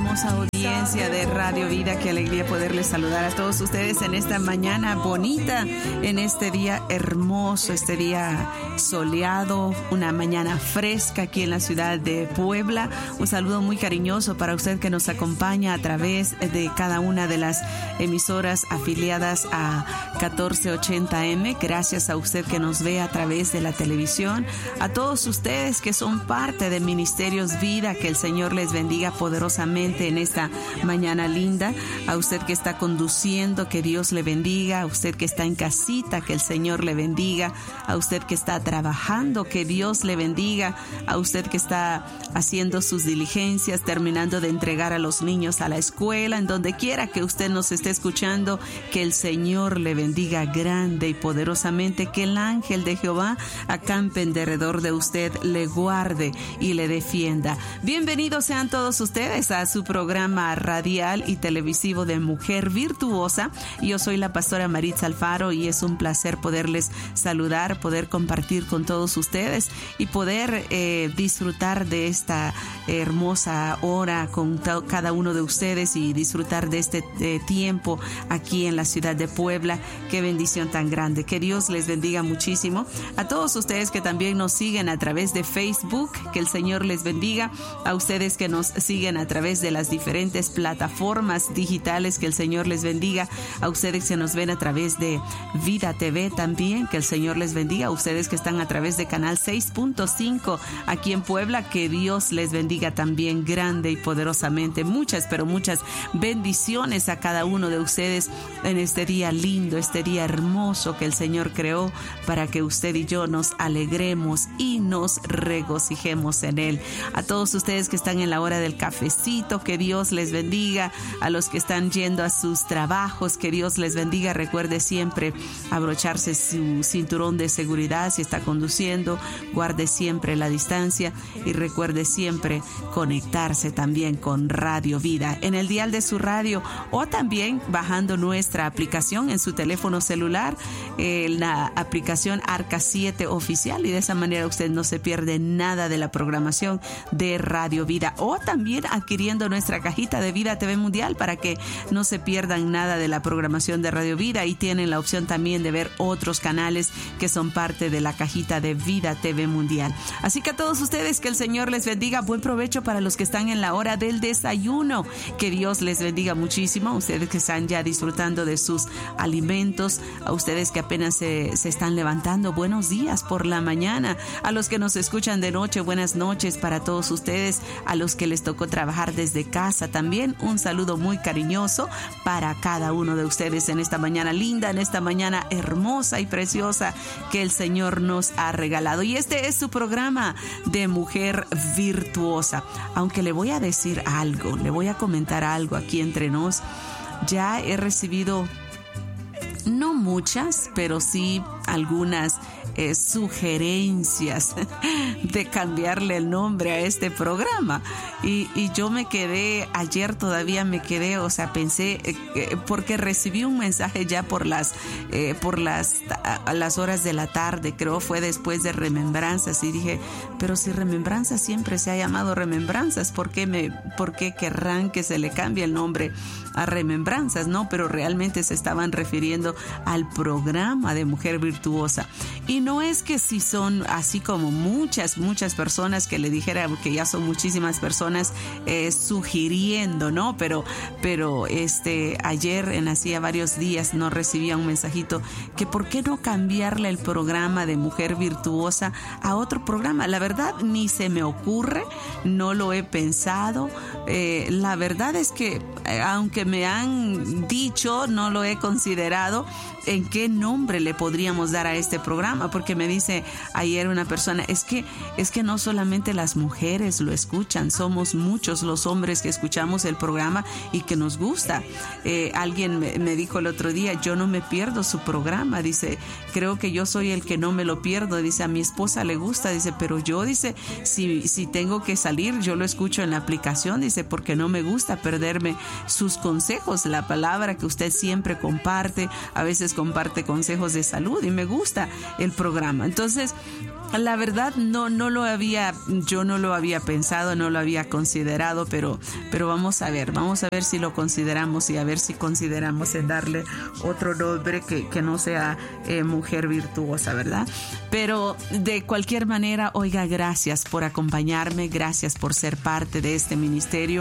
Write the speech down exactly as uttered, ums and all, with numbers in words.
hermosa audiencia de Radio Vida, qué alegría poderles saludar a todos ustedes en esta mañana bonita, en este día hermoso, este día soleado, una mañana fresca aquí en la ciudad de Puebla. Un saludo muy cariñoso para usted que nos acompaña a través de cada una de las emisoras afiliadas a catorce ochenta eme. Gracias a usted que nos ve a través de la televisión, a todos ustedes que son parte de Ministerios Vida, que el Señor les bendiga poderosamente en esta mañana linda. A usted que está conduciendo, que Dios le bendiga. A usted que está en casita, que el Señor le bendiga. A usted que está trabajando, que Dios le bendiga. A usted que está haciendo sus diligencias, terminando de entregar a los niños a la escuela, en donde quiera que usted nos esté escuchando, que el Señor le bendiga grande y poderosamente, que el ángel de Jehová acampe en derredor de usted, le guarde y le defienda. Bienvenidos sean todos ustedes a su programa radial y televisivo de Mujer Virtuosa. Yo soy la pastora Maritza Alfaro y es un placer poderles saludar, poder compartir con todos ustedes y poder eh, disfrutar de esta hermosa hora con to- cada uno de ustedes y disfrutar de este eh, tiempo aquí en la ciudad de Puebla. Qué bendición tan grande. Que Dios les bendiga muchísimo. A todos ustedes que también nos siguen a través de Facebook, que el Señor les bendiga. A ustedes que nos siguen a través de las diferentes plataformas digitales, que el Señor les bendiga. A ustedes que nos ven a través de Vida T V también, que el Señor les bendiga. A ustedes que están a través de Canal seis punto cinco aquí en Puebla, que Dios les bendiga también grande y poderosamente. Muchas, pero muchas bendiciones a cada uno de ustedes en este día lindo, este día hermoso que el Señor creó para que usted y yo nos alegremos y nos regocijemos en Él. A todos ustedes que están en la hora del cafecito, que Dios les bendiga. A los que están yendo a sus trabajos, que Dios les bendiga. Recuerde siempre abrocharse su cinturón de seguridad si está conduciendo. Guarde siempre la distancia y recuerde siempre conectarse también con Radio Vida en el dial de su radio o también bajando nuestra aplicación en su teléfono celular, eh, la aplicación Arca siete oficial, y de esa manera usted no se pierde nada de la programación de Radio Vida, o también adquiriendo nuestra cajita de Vida T V Mundial para que no se pierdan nada de la programación de Radio Vida, y tienen la opción también de ver otros canales que son parte de la cajita de Vida T V Mundial. Así que a todos ustedes que el Señor les bendiga. Buen provecho para los que están en la hora del desayuno, que Dios les bendiga muchísimo. A ustedes que están ya disfrutando de sus alimentos, a ustedes que apenas se, se están levantando, buenos días por la mañana. A los que nos escuchan de noche, buenas noches para todos ustedes. A los que les tocó trabajar desde casa también, un saludo muy cariñoso para cada uno de ustedes en esta mañana linda, en esta mañana hermosa y preciosa que el Señor nos ha regalado. Y este es su programa de Mujer Virtuosa. Aunque le voy a decir algo, le voy a comentar algo aquí entre nos. Ya he recibido, no muchas, pero sí algunas eh, sugerencias de cambiarle el nombre a este programa. Y, y yo me quedé, ayer todavía me quedé, o sea, pensé, eh, porque recibí un mensaje ya por las, eh, por las, a las horas de la tarde, creo fue después de Remembranzas, y dije, pero si Remembranzas siempre se ha llamado Remembranzas, ¿por qué me, por qué querrán que se le cambie el nombre a Remembranzas? No, pero realmente se estaban refiriendo al programa de Mujer Virtuosa. Y no es que si son así como muchas, muchas personas que le dijera, que ya son muchísimas personas eh, sugiriendo, ¿no? Pero, pero este, ayer en hacía varios días no recibía un mensajito que por qué no cambiarle el programa de Mujer Virtuosa a otro programa. La verdad ni se me ocurre, no lo he pensado. Eh, la verdad es que eh, aunque me han dicho, no lo he considerado en qué nombre le podríamos dar a este programa, porque me dice ayer una persona, es que es que no solamente las mujeres lo escuchan, somos muchos los hombres que escuchamos el programa y que nos gusta. Eh, alguien me, me dijo el otro día, yo no me pierdo su programa, dice, creo que yo soy el que no me lo pierdo, dice, a mi esposa le gusta, dice, pero yo, dice, si, si tengo que salir, yo lo escucho en la aplicación, dice, porque no me gusta perderme sus consejos, la palabra que usted siempre comparte, a veces comparte consejos de salud y me gusta el programa. Entonces, la verdad no no lo había yo no lo había pensado, no lo había considerado, pero pero vamos a ver, vamos a ver si lo consideramos y a ver si consideramos en darle otro nombre que que no sea eh, mujer virtuosa, ¿verdad? Pero de cualquier manera, oiga, gracias por acompañarme, gracias por ser parte de este ministerio.